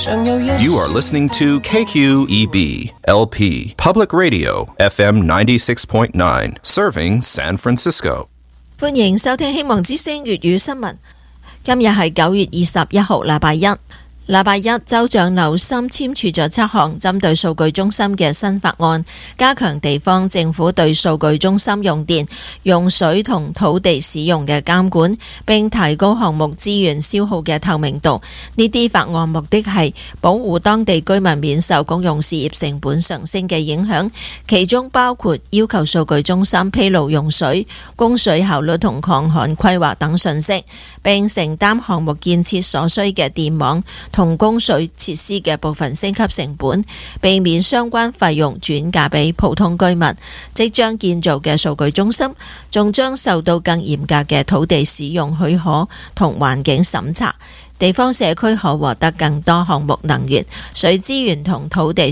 You are listening to KQEB LP Public Radio FM 96.9, serving San Francisco. 歡迎收聽希望之聲粵語新聞。今日係9月21號，禮拜一。禮拜一，州長紐森簽署咗7項針對數據中心嘅新法案，加強地方政府對數據中心用電、用水同土地使用嘅監管，並提高項目資源消耗嘅透明度。呢啲法案目的係保護當地居民免受公用事業成本上升嘅影響，其中包括要求數據中心披露用水、供水效率同抗旱規劃等信息，並承擔項目建設所需嘅電網同供水設施嘅部分升級成本，避免相關費用轉嫁俾普通居民。即將建造嘅數據中心仲將受到更嚴格嘅土地使用許可同環境審查，地方社區可獲得更多項目能源、水資源同土地